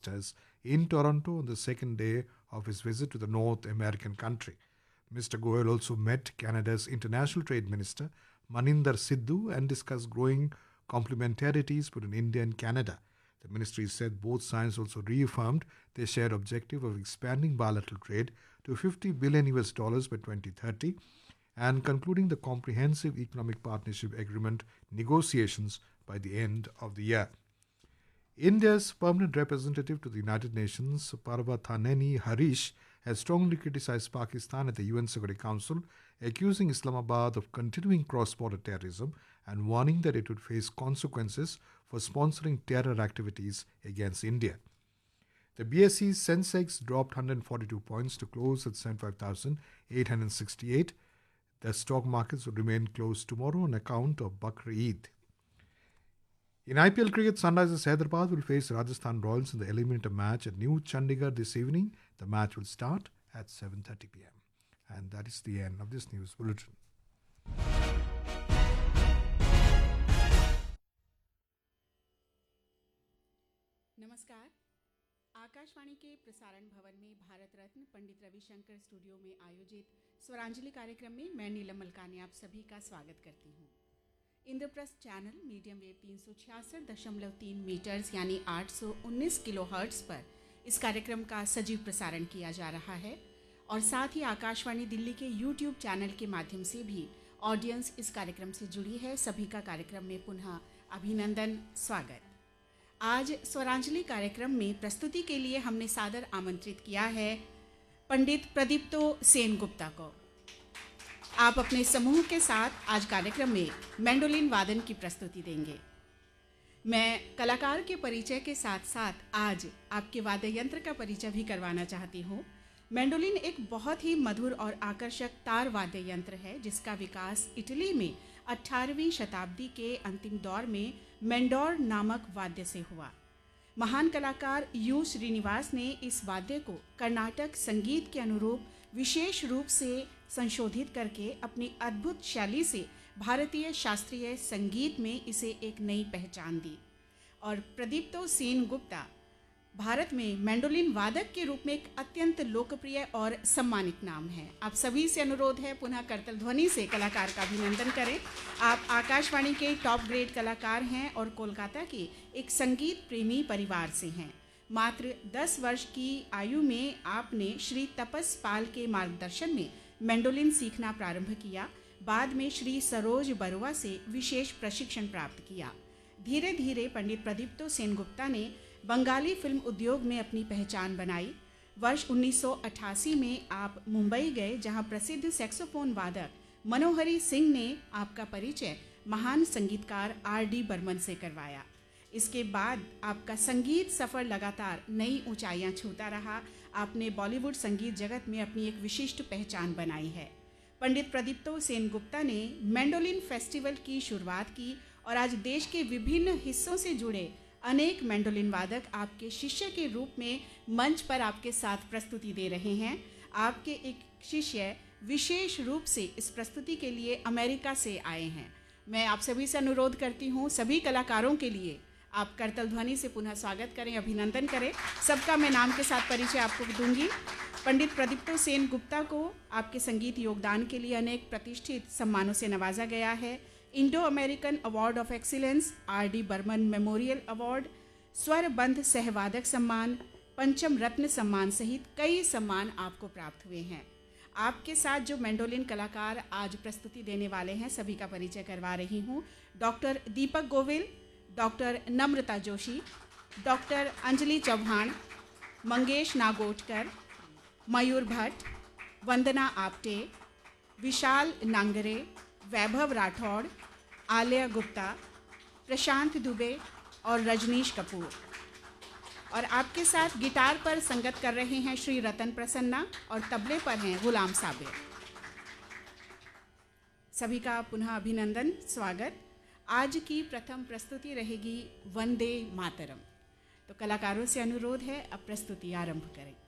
ministers in Toronto on the second day of his visit to the North American country. Mr. Goyal also met Canada's International Trade Minister Maninder Sidhu and discussed growing complementarities between India and Canada. The ministry said both sides also reaffirmed their shared objective of expanding bilateral trade to $50 billion by 2030 and concluding the Comprehensive Economic Partnership Agreement negotiations by the end of the year. India's permanent representative to the United Nations, Parvathaneni Harish, has strongly criticized Pakistan at the UN Security Council, accusing Islamabad of continuing cross-border terrorism and warning that it would face consequences for sponsoring terror activities against India. The BSE Sensex dropped 142 points to close at 75,868. The stock markets will remain closed tomorrow on account of Bakr Eid. In IPL cricket, Sunrisers Hyderabad will face Rajasthan Royals in the eliminator match at New Chandigarh this evening. The match will start at 7:30 p.m. And that is the end of this news bulletin. नमस्कार। आकाशवाणी के प्रसारण भवन में Bharat Ratna Pandit Ravishankar studio में आयोजित स्वरांजलि कार्यक्रम में मैं नीलम मलकानी आप सभी का स्वागत करती हूँ। Indraprastha channel medium wave 366.3 metres यानी 819 किलोहर्ट्ज़ पर इस कार्यक्रम का सजीव प्रसारण किया जा रहा है और साथ ही आकाशवाणी दिल्ली के यूट्यूब चैनल के माध्यम से भी ऑडियंस इस कार्यक्रम से जुड़ी है। सभी का कार्यक्रम में पुनः अभिनंदन, स्वागत। आज स्वरांजलि कार्यक्रम में प्रस्तुति के लिए हमने सादर आमंत्रित किया है पंडित प्रदीप्तो सेनगुप्ता को। आप अपने समूह के साथ आज कार्यक्रम में मैंडोलिन वादन की प्रस्तुति देंगे। मैं कलाकार के परिचय के साथ साथ आज आपके वाद्य यंत्र का परिचय भी करवाना चाहती हूँ। मैंडोलिन एक बहुत ही मधुर और आकर्षक तार वाद्य यंत्र है जिसका विकास इटली में 18वीं शताब्दी के अंतिम दौर में मेंडोर नामक वाद्य से हुआ। महान कलाकार यू श्रीनिवास ने इस वाद्य को कर्नाटक संगीत के अनुरूप विशेष रूप से संशोधित करके अपनी अद्भुत शैली से भारतीय शास्त्रीय संगीत में इसे एक नई पहचान दी और प्रदीप्तो सेनगुप्ता भारत में मैंडोलिन वादक के रूप में एक अत्यंत लोकप्रिय और सम्मानित नाम है। आप सभी से अनुरोध है पुनः करतल ध्वनि से कलाकार का अभिनंदन करें। आप आकाशवाणी के टॉप ग्रेड कलाकार हैं और कोलकाता के एक संगीत प्रेमी परिवार से हैं। मात्र 10 वर्ष की आयु में आपने श्री तपस पाल के मार्गदर्शन में मैंडोलिन सीखना प्रारंभ किया। बाद में श्री सरोज बरुआ से विशेष प्रशिक्षण प्राप्त किया। धीरे धीरे पंडित प्रदीप्तो सेनगुप्ता ने बंगाली फिल्म उद्योग में अपनी पहचान बनाई। वर्ष 1988 में आप मुंबई गए जहां प्रसिद्ध सैक्सोफोन वादक मनोहरी सिंह ने आपका परिचय महान संगीतकार R.D. बर्मन से करवाया। इसके बाद आपका संगीत सफ़र लगातार नई ऊंचाइयां छूता रहा। आपने बॉलीवुड संगीत जगत में अपनी एक विशिष्ट पहचान बनाई है। पंडित प्रदीप्तो सेनगुप्ता ने मैंडोलिन फेस्टिवल की शुरुआत की और आज देश के विभिन्न हिस्सों से जुड़े अनेक मैंडोलिन वादक आपके शिष्य के रूप में मंच पर आपके साथ प्रस्तुति दे रहे हैं। आपके एक शिष्य विशेष रूप से इस प्रस्तुति के लिए अमेरिका से आए हैं। मैं आप सभी से अनुरोध करती हूँ सभी कलाकारों के लिए आप करतल ध्वनि से पुनः स्वागत करें, अभिनंदन करें। सबका मैं नाम के साथ परिचय आपको दूंगी। पंडित प्रदीप्तो सेनगुप्ता को आपके संगीत योगदान के लिए अनेक प्रतिष्ठित सम्मानों से नवाजा गया है। Indo American award of excellence, R.D. Burman memorial award, स्वरबंध सहवादक सम्मान, पंचम रत्न सम्मान सहित कई सम्मान आपको प्राप्त हुए हैं। आपके साथ जो मैंडोलिन कलाकार आज प्रस्तुति देने वाले हैं सभी का परिचय करवा रही हूँ। डॉक्टर दीपक गोविल, डॉक्टर नम्रता जोशी, डॉक्टर अंजलि चौहान, मंगेश नागोटकर, मयूर भट्ट, वंदना आप्टे, विशाल नांगरे, वैभव राठौड़, आलिया गुप्ता, प्रशांत दुबे और रजनीश कपूर। और आपके साथ गिटार पर संगत कर रहे हैं श्री रतन प्रसन्ना और तबले पर हैं गुलाम साबिर। सभी का पुनः अभिनंदन, स्वागत। आज की प्रथम प्रस्तुति रहेगी वंदे मातरम। तो कलाकारों से अनुरोध है अब प्रस्तुति आरंभ करें।